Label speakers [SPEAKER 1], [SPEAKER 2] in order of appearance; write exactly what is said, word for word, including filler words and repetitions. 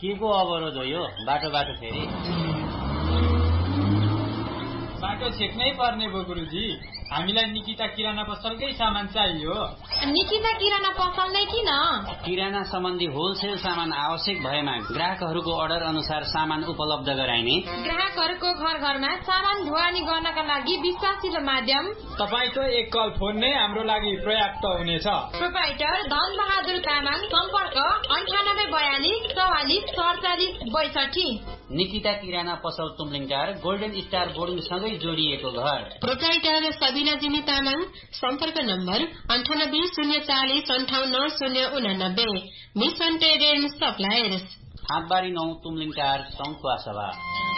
[SPEAKER 1] के को अवरोध हो यो? बाटो बाटो फेरि
[SPEAKER 2] बाटो छेक्नै पर्ने भयो गुरुजी। हामीलाई निकिता किराना पसलकै सामान चाहियो।
[SPEAKER 3] निकिता किराना पसल नै किन?
[SPEAKER 1] किराना सम्बन्धी होलसेल सामान आवश्यक भएमा ग्राहकहरूको अर्डर अनुसार सामान उपलब्ध गराइने,
[SPEAKER 3] ग्राहकहरूको घर घरमा सामान ढुवानी गर्नका लागि विश्वासिलो माध्यम।
[SPEAKER 2] तपाईको एक कल फोन नै हाम्रो लागि पर्याप्त हुनेछ।
[SPEAKER 3] प्रोप्राइटर धन बहादुर तामाङ, सम्पर्क अन्ठानब्बे बयालिस चौवालिस सडचालिस बैसठी।
[SPEAKER 1] निकिता किराना पसल तुम्लिङटार गोल्डन स्टार बोर्डिङ सँगै जोडिएको घर।
[SPEAKER 4] प्रोप्राइटर सबिना जिनी तामाङ, सम्पर्क नम्बर अन्ठानब्बे शून्य चालिस अन्ठाउन्न शून्य उनानब्बे। मिसन ट्रेड एन्ड सप्लायर्स,
[SPEAKER 1] हातबारी नौ तुम्लिङटार सङ्खुवा सभा।